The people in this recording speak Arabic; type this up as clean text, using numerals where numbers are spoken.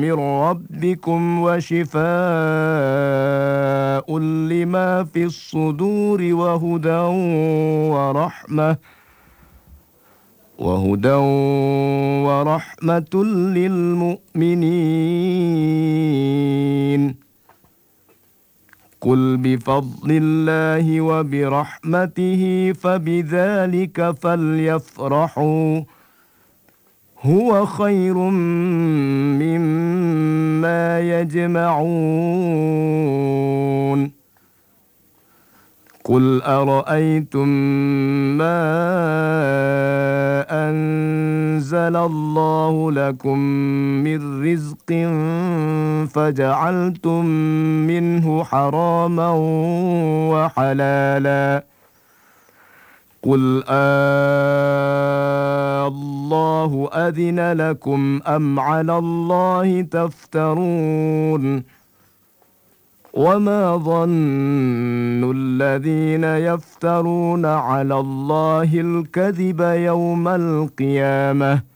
من ربكم وشفاء لما في الصدور وهدى ورحمة للمؤمنين. قل بفضل الله وبرحمته فبذلك فليفرحوا هو خير مما يجمعون. قل أرأيتم ما أنزل الله لكم من رزق فجعلتم منه حراما وحلالا قل الله أذن لكم أم على الله تفترون. وما ظن الذين يفترون على الله الكذب يوم القيامة